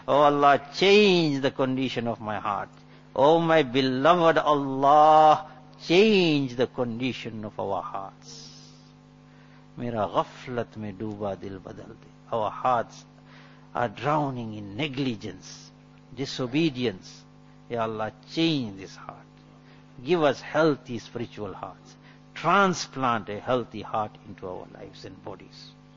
Oh Allah, change the condition of my heart. Oh my beloved Allah, change the condition of our hearts. Mera ghaflat mein dooba dil badal de. Our hearts are drowning in negligence, disobedience. Ya Allah, change this heart. Give us healthy spiritual hearts. Transplant a healthy heart into our lives and bodies.